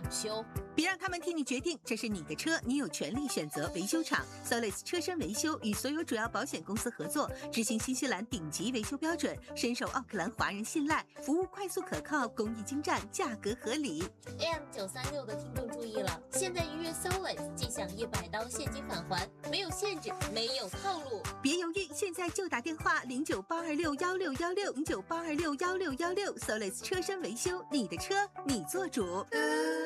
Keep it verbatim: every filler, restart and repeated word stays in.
修。 别让他们替你决定，这是你的车，你有权利选择维修厂。Solis 车身维修与所有主要保险公司合作，执行新西兰顶级维修标准，深受奥克兰华人信赖，服务快速可靠，工艺精湛，价格合理。 A M 九三六的听众注意了，现在预约 Solis 即享一百刀现金返还，没有限制，没有套路。 别犹豫，现在就打电话零九八二六幺六幺六零九八二六幺六幺六 Solis 车身维修，你的车你做主。